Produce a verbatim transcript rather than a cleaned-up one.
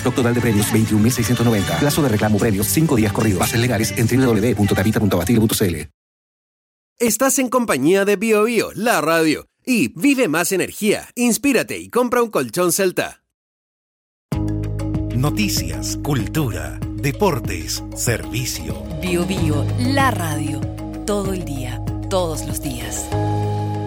Stock total de premios veintiún mil seiscientos noventa. Plazo de reclamo premios cinco días corridos. Bases legales en doble u doble u doble u punto tapita punto abastible punto c l. Estás en compañía de Bio Bio, la radio. Y vive más energía, inspírate y compra un colchón Celta. Noticias, cultura, deportes, servicio. Bio Bio, la radio. Todo el día, todos los días.